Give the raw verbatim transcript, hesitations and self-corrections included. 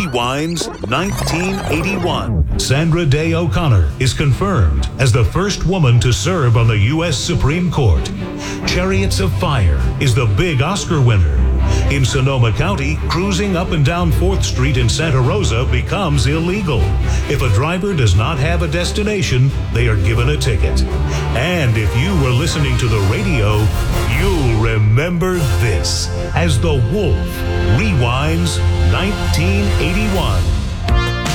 Rewinds nineteen eighty-one. Sandra Day O'Connor is confirmed as the first woman to serve on the U S Supreme Court. Chariots of Fire is the big Oscar winner. In Sonoma County, cruising up and down fourth Street in Santa Rosa becomes illegal. If a driver does not have a destination, they are given a ticket. And if you were listening to the radio, you'll remember this as The Wolf rewinds nineteen eighty-one.